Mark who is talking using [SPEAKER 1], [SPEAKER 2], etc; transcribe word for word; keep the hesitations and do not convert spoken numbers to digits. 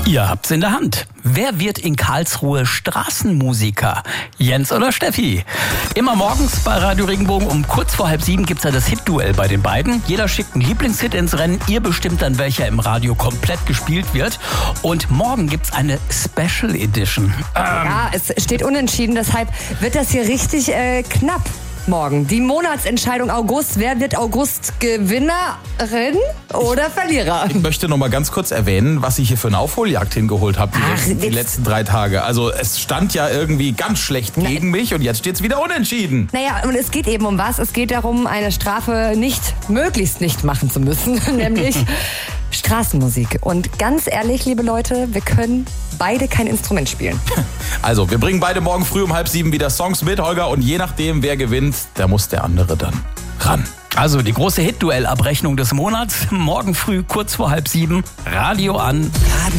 [SPEAKER 1] Ihr habt's in der Hand. Wer wird in Karlsruhe Straßenmusiker? Jens oder Steffi? Immer morgens bei Radio Regenbogen um kurz vor halb sieben gibt's ja das Hit-Duell bei den beiden. Jeder schickt einen Lieblingshit ins Rennen. Ihr bestimmt dann, welcher im Radio komplett gespielt wird. Und morgen gibt's eine Special Edition. Ähm.
[SPEAKER 2] Ja, es steht unentschieden, deshalb wird das hier richtig äh, knapp. Morgen. Die Monatsentscheidung August. Wer wird August Gewinnerin oder Verlierer?
[SPEAKER 3] Ich möchte noch mal ganz kurz erwähnen, was ich hier für eine Aufholjagd hingeholt habe die,
[SPEAKER 2] Ach,
[SPEAKER 3] letzten, die letzten drei Tage. Also es stand ja irgendwie ganz schlecht gegen mich und jetzt steht's wieder unentschieden.
[SPEAKER 2] Naja, und es geht eben um was? Es geht darum, eine Strafe nicht, möglichst nicht machen zu müssen, nämlich Straßenmusik. Und ganz ehrlich, liebe Leute, wir können beide kein Instrument spielen.
[SPEAKER 3] Also, wir bringen beide morgen früh um halb sieben wieder Songs mit, Holger, und je nachdem, wer gewinnt, da muss der andere dann ran.
[SPEAKER 1] Also die große Hit-Duell-Abrechnung des Monats. Morgen früh kurz vor halb sieben. Radio an.